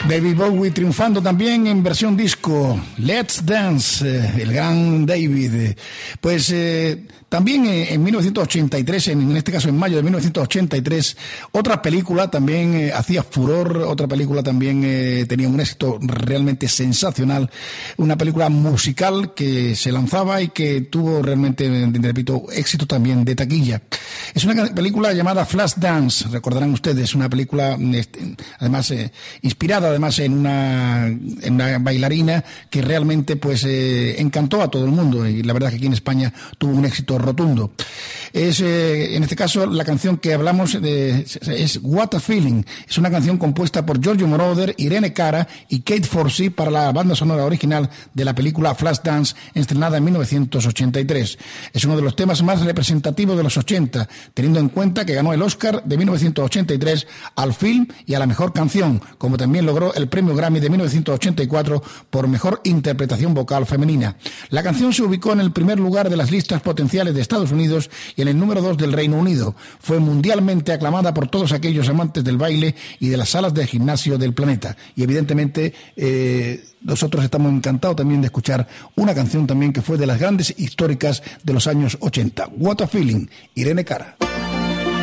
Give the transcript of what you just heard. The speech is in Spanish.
David Bowie triunfando también en versión disco. Let's Dance, el gran David. Pues también en 1983, en este caso en mayo de 1983, otra película también hacía furor, otra película también tenía un éxito realmente sensacional, una película musical que se lanzaba y que tuvo realmente, repito, éxito también de taquilla. Es una película llamada Flashdance, recordarán ustedes, una película además inspirada además en una bailarina que realmente pues encantó a todo el mundo, y la verdad que aquí en España tuvo un éxito rotundo. Es en este caso la canción que hablamos es What a Feeling. Es una canción compuesta por Giorgio Moroder, Irene Cara y Kate Forsey para la banda sonora original de la película Flashdance, estrenada en 1983. Es uno de los temas más representativos de los 80, teniendo en cuenta que ganó el Oscar de 1983 al film y a la mejor canción, como también logró el premio Grammy de 1984 por mejor interpretación vocal femenina. La canción se ubicó en el primer lugar de las listas potenciales de Estados Unidos y en el número 2 del Reino Unido. Fue mundialmente aclamada por todos aquellos amantes del baile y de las salas de gimnasio del planeta. Y evidentemente nosotros estamos encantados también de escuchar una canción también que fue de las grandes históricas de los años 80. What a Feeling, Irene Cara.